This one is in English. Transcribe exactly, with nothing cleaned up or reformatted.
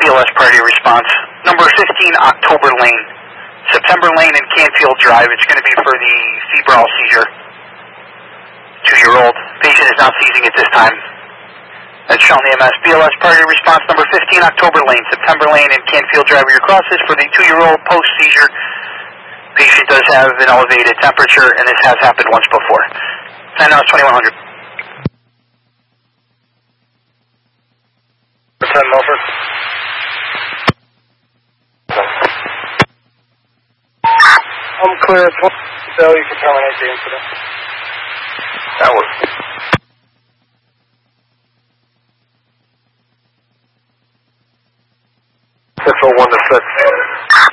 B L S priority response. Number fifteen, October Lane. September Lane and Canfield Drive. It's going to be for the febrile seizure. Two-year-old. Patient is not seizing at this time. That's Sean E M S. B L S priority response number fifteen, October Lane. September Lane and Canfield Drive are your crosses for the two-year-old post-seizure. Patient does have an elevated temperature, and this has happened once before. And now it's twenty-one hundred. ten Milford. I'm clear at twenty. So you can terminate the incident. That was. six oh one to six.